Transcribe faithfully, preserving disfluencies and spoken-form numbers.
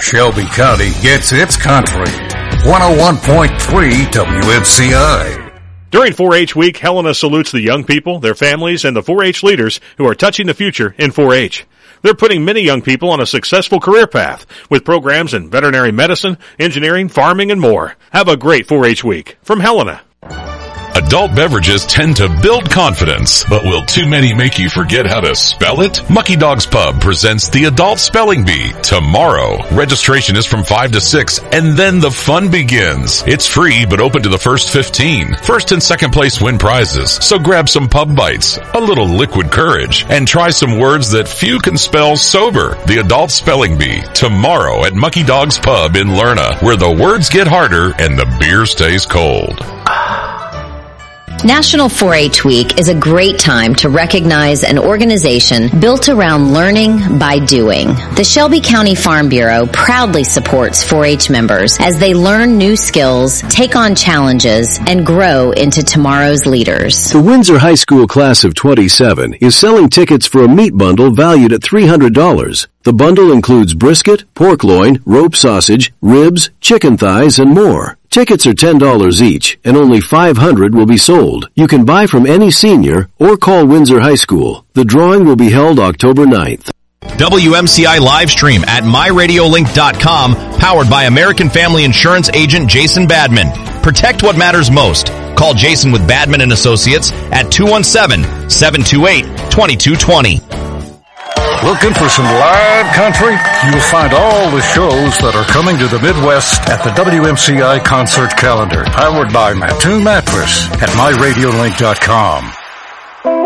Shelby County gets its country. one oh one point three W M C I. During four H Week, Helena salutes the young people, their families, and the four H leaders who are touching the future in four H. They're putting many young people on a successful career path with programs in veterinary medicine, engineering, farming, and more. Have a great four H Week from Helena. Adult beverages tend to build confidence, but will too many make you forget how to spell it? Mucky Dog's Pub presents the Adult Spelling Bee tomorrow. Registration is from five to six, and then the fun begins. It's free, but open to the first fifteen. First and second place win prizes, so grab some pub bites, a little liquid courage, and try some words that few can spell sober. The Adult Spelling Bee tomorrow at Mucky Dog's Pub in Lerna, where the words get harder and the beer stays cold. National four H Week is a great time to recognize an organization built around learning by doing. The Shelby County Farm Bureau proudly supports four H members as they learn new skills, take on challenges, and grow into tomorrow's leaders. The Windsor High School class of twenty-seven is selling tickets for a meat bundle valued at three hundred dollars. The bundle includes brisket, pork loin, rope sausage, ribs, chicken thighs, and more. Tickets are ten dollars each, and only five hundred will be sold. You can buy from any senior or call Windsor High School. The drawing will be held October ninth. W M C I live stream at my radio link dot com, powered by American Family Insurance agent Jason Badman. Protect what matters most. Call Jason with Badman and Associates at two one seven, seven two eight, two two two zero. Looking for some live country? You'll find all the shows that are coming to the Midwest at the W M C I concert calendar, powered by Mattoon Mattress at my radio link dot com.